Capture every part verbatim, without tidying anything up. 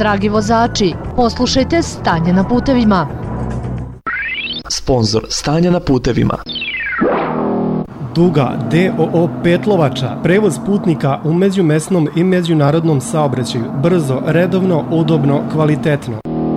dragi vozači, poslušajte Stanje na putevima. Sponzor Stanja na putevima. Duga D O O Petlovača, prevoz putnika u međumesnom i međunarodnom saobraćaju, brzo, redovno, udobno, kvalitetno.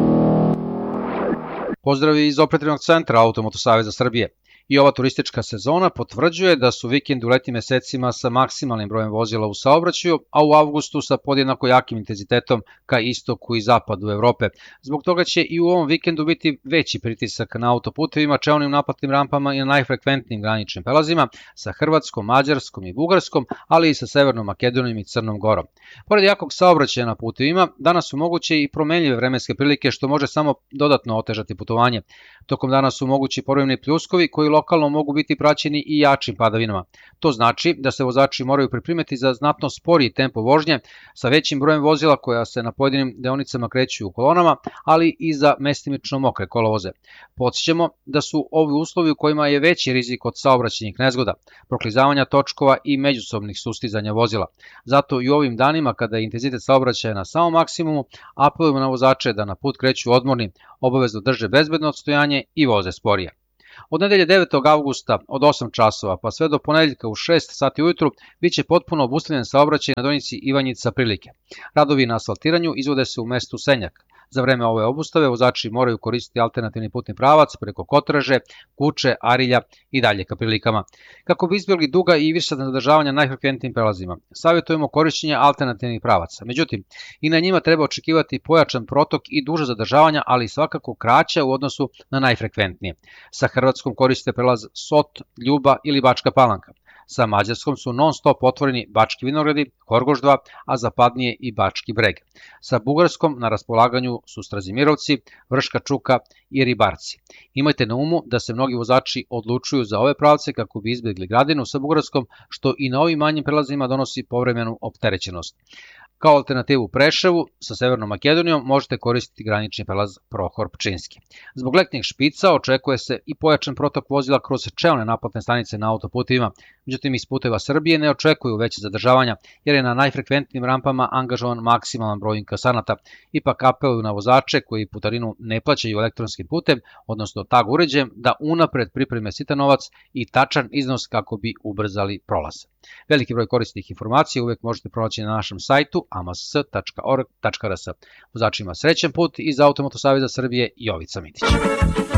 Pozdravi iz operativnog centra Automoto Saveza Srbije. I ova turistička sezona potvrđuje da su vikendi u letnjim mesecima sa maksimalnim brojem vozila u saobraćaju, a u avgustu sa podjednako jakim intenzitetom ka istoku i zapadu Evrope. Zbog toga će i u ovom vikendu biti veći pritisak na autoputevima, čeonim naplatnim rampama i na najfrekventnijim graničnim prelazima sa Hrvatskom, Mađarskom i Bugarskom, ali i sa Severnom Makedonijom i Crnom Gorom. Pored jakog saobraćaja na putevima, danas su moguće i promenljive vremenske prilike što može samo dodatno otežati putovanje. Tokom dana su mogući povremeni pljuskovi koji lokalno mogu biti praćeni i jačim padavinama. To znači da se vozači moraju pripremiti za znatno sporiji tempo vožnje sa većim brojem vozila koja se na pojedinim deonicama kreću u kolonama, ali i za mestimično mokre kolovoze. Podsjećamo da su ovi uslovi u kojima je veći rizik od saobraćajnih nezgoda, proklizavanja točkova i međusobnih sustizanja vozila. Zato i u ovim danima kada je intenzitet saobraćaja na samom maksimumu, apelujemo na vozače da na put kreću odmorni, obavezno drže bezbedno odstojanje i voze sporije. Od nedelje devetog avgusta od osam časova pa sve do ponedeljka u šest sati ujutru biće potpuno obustavljen saobraćaj na deonici Ivanjica Prilike. Radovi na asfaltiranju izvode se u mestu Senjak. Za vreme ove obustave vozači moraju koristiti alternativni putni pravac preko Kotraže, Kuče, Arilja i dalje ka Prilikama. Kako bi izbjegli duga i višesatna zadržavanja na najfrekventnijim prelazima, savjetujemo korišćenje alternativnih pravaca. Međutim, i na njima treba očekivati pojačan protok i duže zadržavanja, ali svakako kraća u odnosu na najfrekventnije. Sa Hrvatskom koriste prelaz Sot, Ljuba ili Bačka Palanka. Sa Mađarskom su non-stop otvoreni Bački Vinogradi, Horgoš dva, a zapadnije i Bački Breg. Sa Bugarskom na raspolaganju su Strazimirovci, Vrška Čuka i Ribarci. Imajte na umu da se mnogi vozači odlučuju za ove pravce kako bi izbjegli Gradinu sa Bugarskom, što i na ovim manjim prelazima donosi povremenu opterećenost. Kao alternativu Preševu sa Severnom Makedonijom možete koristiti granični prelaz Prohor Pčinski. Zbog letnjih špica očekuje se i pojačan protok vozila kroz čelne naplatne stanice na autoputevima. Međutim, iz puteva Srbije ne očekuju veće zadržavanja jer je na najfrekventnijim rampama angažovan maksimalan broj inkasanata. Ipak apeluju na vozače koji putarinu ne plaćaju elektronskim putem, odnosno tag uređajem, da unapred pripreme sitan novac i tačan iznos kako bi ubrzali prolaz. Veliki broj korisnih informacija uvek možete pronaći na našem sajtu a m s tačka org tačka r s. Vozačima srećan put iz Automoto Saveza Srbije, Jovica Mitić.